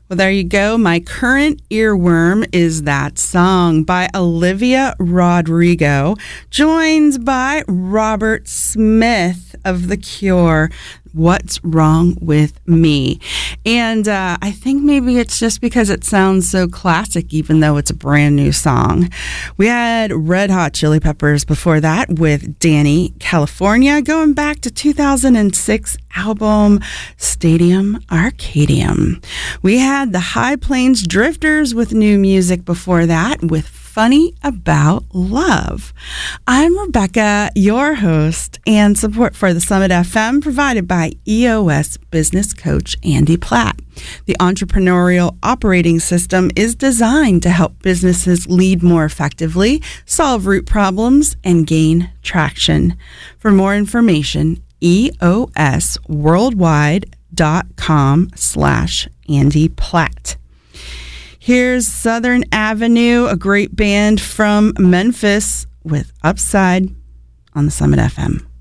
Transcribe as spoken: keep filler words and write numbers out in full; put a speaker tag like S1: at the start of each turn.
S1: Well, there you go. My current earworm is That Song by Olivia Rodrigo, joined by Robert Smith of The Cure. What's Wrong with Me? And uh, I think maybe it's just because it sounds so classic, even though it's a brand new song. We had Red Hot Chili Peppers before that with Danny California, going back to two thousand six album Stadium Arcadium. We had the High Plains Drifters with new music before that with Funny About Love. I'm Rebecca, your host, and support for the Summit F M provided by E O S business coach Andy Platt. The entrepreneurial operating system is designed to help businesses lead more effectively, solve root problems, and gain traction. For more information, E O S worldwide dot com slash Andy Platt. Here's Southern Avenue, a great band from Memphis with Upside on the Summit F M.